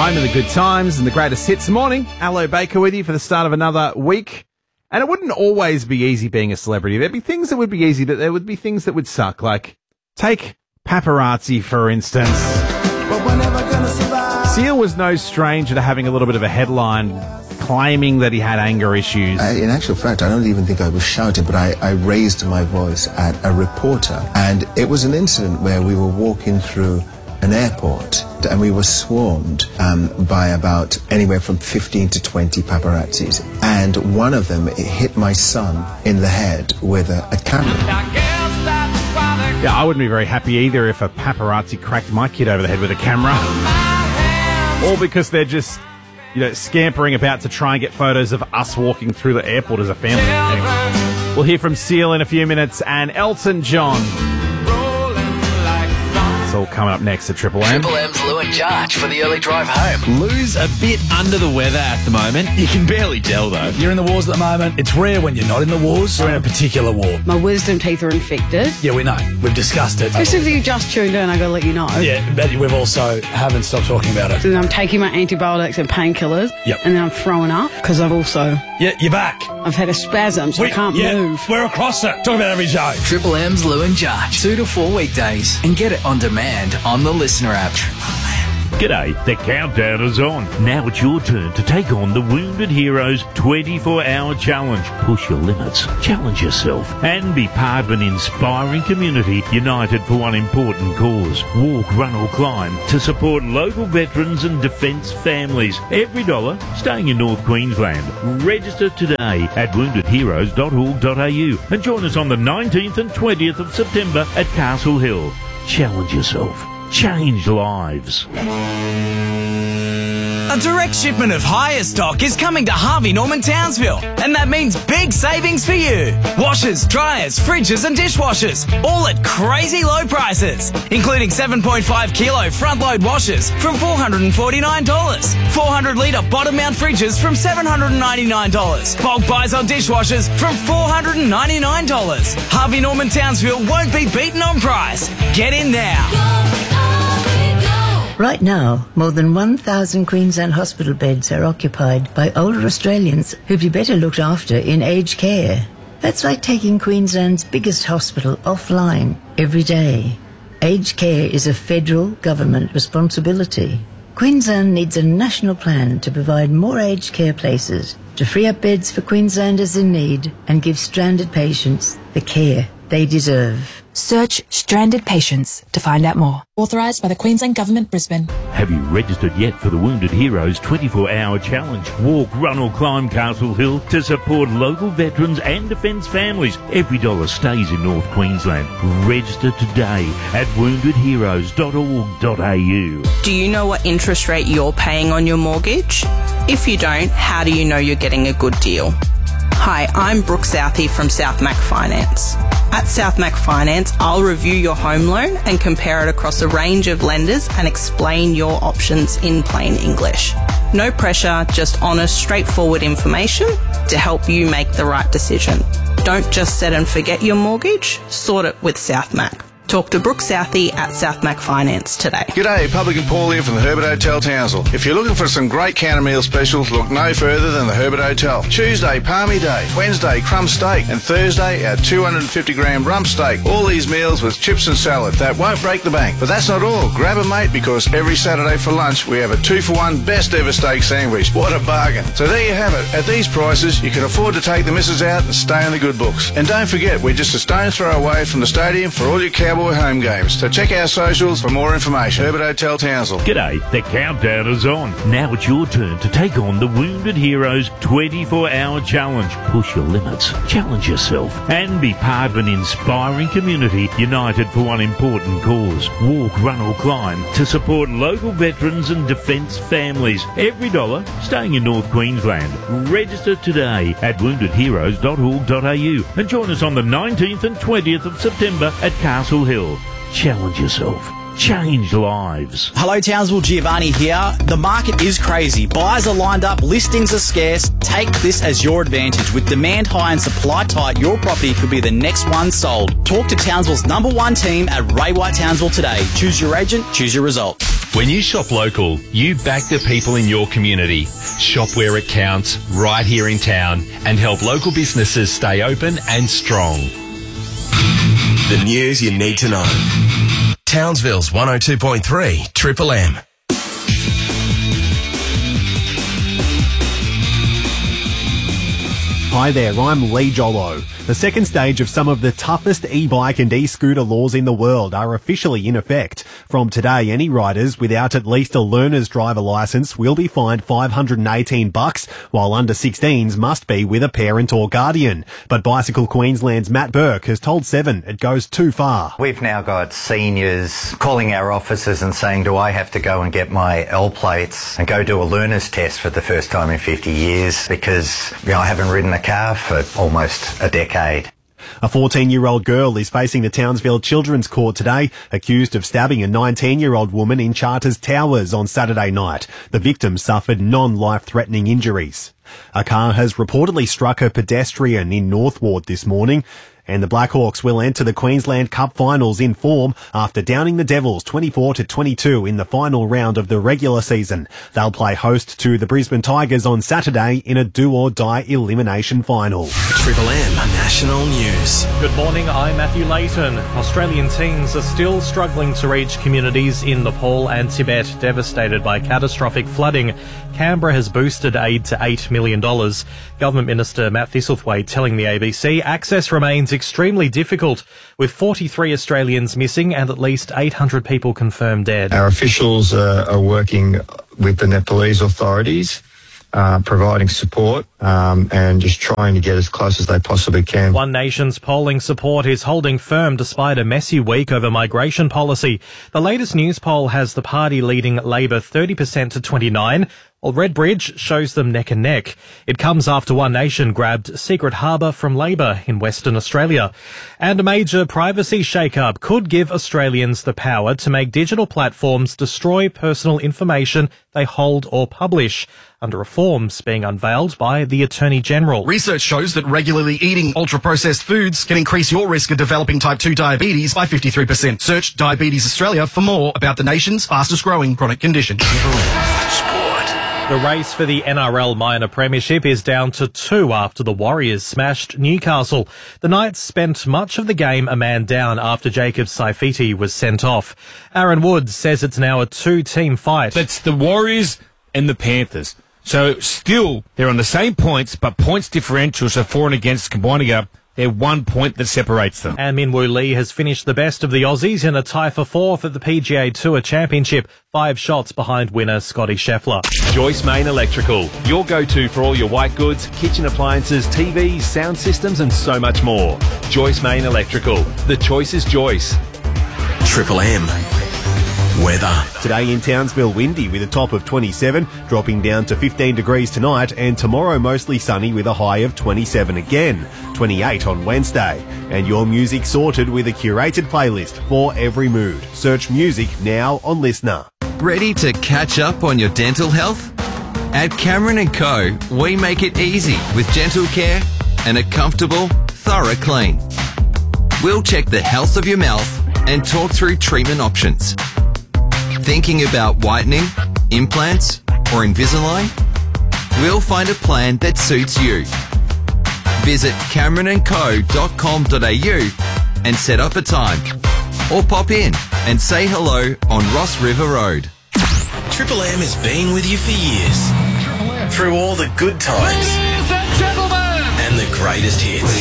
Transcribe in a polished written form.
Home of the good times and the greatest hits. Morning, Allo Baker with you for the start of another week. And it wouldn't always be easy being a celebrity. There'd be things that would be easy, but there would be things that would suck. Like, take paparazzi, for instance. But we're never gonna survive. Seal was no stranger to having a little bit of a headline claiming that he had anger issues. In actual fact, I don't even think I was shouting, but I raised my voice at a reporter. And it was an incident where we were walking through an airport and we were swarmed by about anywhere from 15 to 20 paparazzis. And one of them hit my son in the head with a camera. Yeah, I wouldn't be very happy either if a paparazzi cracked my kid over the head with a camera. Or because they're just, scampering about to try and get photos of us walking through the airport as a family. Anyway, we'll hear from Seal in a few minutes and Elton John. It's all coming up next at Triple M. Triple M's Lou and Jarch for the early drive home. Lou's a bit under the weather at the moment. You can barely tell, though. You're in the wars at the moment. It's rare when you're not in the wars. You're in a particular war. My wisdom teeth are infected. Yeah, we know. We've discussed it. Especially if you just tuned in, I got to let you know. Yeah, but we've also haven't stopped talking about it. And I'm taking my antibiotics and painkillers. Yep. And then I'm throwing up because I've also... Yeah, you're back. I've had a spasm, so I can't move. We're across it. Talk about every show. Triple M's Lou and Jarch, 2 to 4 weekdays, and get it on demand on the Listener app. G'day, the countdown is on. Now it's your turn to take on the Wounded Heroes 24-hour challenge. Push your limits, challenge yourself, and be part of an inspiring community united for one important cause. Walk, run or climb to support local veterans and defence families. Every dollar staying in North Queensland. Register today at woundedheroes.org.au and join us on the 19th and 20th of September at Castle Hill. Challenge yourself. Change lives. A direct shipment of hire stock is coming to Harvey Norman Townsville, and that means big savings for you. Washers, dryers, fridges and dishwashers, all at crazy low prices, including 7.5 kilo front load washers from $449, 400 litre bottom mount fridges from $799, bulk buys on dishwashers from $499. Harvey Norman Townsville won't be beaten on price. Get in now. Right now, more than 1,000 Queensland hospital beds are occupied by older Australians who'd be better looked after in aged care. That's like taking Queensland's biggest hospital offline every day. Aged care is a federal government responsibility. Queensland needs a national plan to provide more aged care places, to free up beds for Queenslanders in need and give stranded patients the care they deserve. Search Stranded Patients to find out more. Authorised by the Queensland Government, Brisbane. Have you registered yet for the Wounded Heroes 24-hour challenge? Walk, run or climb Castle Hill to support local veterans and defence families. Every dollar stays in North Queensland. Register today at woundedheroes.org.au. Do you know what interest rate you're paying on your mortgage? If you don't, how do you know you're getting a good deal? Hi, I'm Brooke Southey from South Mac Finance. At South Mac Finance, I'll review your home loan and compare it across a range of lenders and explain your options in plain English. No pressure, just honest, straightforward information to help you make the right decision. Don't just set and forget your mortgage, sort it with South Mac. Talk to Brooke Southey at South Mac Finance today. G'day, Publican Paul here from the Herbert Hotel Townsville. If you're looking for some great counter meal specials, look no further than the Herbert Hotel. Tuesday, Palmy Day. Wednesday, crumb steak. And Thursday, our 250-gram rump steak. All these meals with chips and salad. That won't break the bank. But that's not all. Grab a mate because every Saturday for lunch, we have a 2-for-1 best ever steak sandwich. What a bargain. So there you have it. At these prices, you can afford to take the missus out and stay in the good books. And don't forget, we're just a stone's throw away from the stadium for all your Cowboy home games. So check our socials for more information. Herbert Hotel Townsville. G'day, the countdown is on. Now it's your turn to take on the Wounded Heroes 24-hour challenge. Push your limits, challenge yourself, and be part of an inspiring community united for one important cause. Walk, run or climb to support local veterans and defence families. Every dollar staying in North Queensland. Register today at woundedheroes.org.au and join us on the 19th and 20th of September at Castle Hill. Challenge yourself. Change lives. Hello Townsville, Giovanni here. The market is crazy. Buyers are lined up, listings are scarce. Take this as your advantage. With demand high and supply tight, your property could be the next one sold. Talk to Townsville's #1 team at Ray White Townsville today. Choose your agent, choose your result. When you shop local, you back the people in your community. Shop where it counts, right here in town, and help local businesses stay open and strong. The news you need to know. Townsville's 102.3 Triple M. Hi there, I'm Lee Jollo. The second stage of some of the toughest e-bike and e-scooter laws in the world are officially in effect. From today, any riders without at least a learner's driver licence will be fined $518, while under 16s must be with a parent or guardian. But Bicycle Queensland's Matt Burke has told Seven it goes too far. We've now got seniors calling our offices and saying, do I have to go and get my L plates and go do a learner's test for the first time in 50 years because I haven't ridden a car for almost a decade. A 14-year-old girl is facing the Townsville Children's Court today, accused of stabbing a 19-year-old woman in Charters Towers on Saturday night. The victim suffered non-life-threatening injuries. A car has reportedly struck a pedestrian in North Ward this morning. And the Blackhawks will enter the Queensland Cup finals in form after downing the Devils 24-22 in the final round of the regular season. They'll play host to the Brisbane Tigers on Saturday in a do-or-die elimination final. Triple M National News. Good morning, I'm Matthew Layton. Australian teens are still struggling to reach communities in Nepal and Tibet devastated by catastrophic flooding. Canberra has boosted aid to $8 million. Government Minister Matt Thistlethwaite telling the ABC access remains extremely difficult, with 43 Australians missing and at least 800 people confirmed dead. Our officials are working with the Nepalese authorities, providing support and just trying to get as close as they possibly can. One Nation's polling support is holding firm despite a messy week over migration policy. The latest news poll has the party leading Labor 30% to 29%. Well, Redbridge shows them neck and neck. It comes after One Nation grabbed Secret Harbour from Labor in Western Australia. And a major privacy shake-up could give Australians the power to make digital platforms destroy personal information they hold or publish, under reforms being unveiled by the Attorney-General. Research shows that regularly eating ultra-processed foods can increase your risk of developing type 2 diabetes by 53%. Search Diabetes Australia for more about the nation's fastest-growing chronic condition. The race for the NRL minor premiership is down to 2 after the Warriors smashed Newcastle. The Knights spent much of the game a man down after Jacob Saifiti was sent off. Aaron Woods says it's now a 2-team fight. That's the Warriors and the Panthers. So still, they're on the same points, but points differential, so for and against combining up, they're 1 point that separates them. And Minwoo Lee has finished the best of the Aussies in a tie for 4th at the PGA Tour Championship, 5 shots behind winner Scotty Scheffler. Joyce Main Electrical, your go-to for all your white goods, kitchen appliances, TVs, sound systems and so much more. Joyce Main Electrical, the choice is Joyce. Triple M. Weather. Today in Townsville, windy with a top of 27, dropping down to 15 degrees tonight, and tomorrow mostly sunny with a high of 27 again, 28 on Wednesday. And your music sorted with a curated playlist for every mood. Search music now on Listener. Ready to catch up on your dental health? At Cameron & Co, we make it easy with dental care and a comfortable, thorough clean. We'll check the health of your mouth and talk through treatment options. Thinking about whitening, implants, or Invisalign? We'll find a plan that suits you. Visit cameronandco.com.au and set up a time. Or pop in and say hello on Ross River Road. Triple M has been with you for years. Through all the good times. Ladies and gentlemen! And the greatest hits.